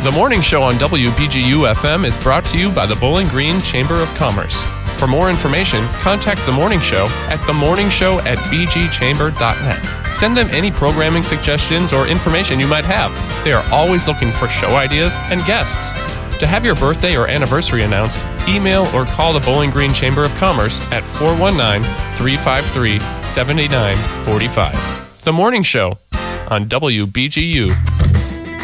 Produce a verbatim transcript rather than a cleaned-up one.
The Morning Show on W B G U F M is brought to you by the Bowling Green Chamber of Commerce. For more information, contact The Morning Show at the morning show at b g chamber dot net. Send them any programming suggestions or information you might have. They are always looking for show ideas and guests. To have your birthday or anniversary announced, email or call the Bowling Green Chamber of Commerce at four one nine, three five three, seven nine four five. The Morning Show on W B G U.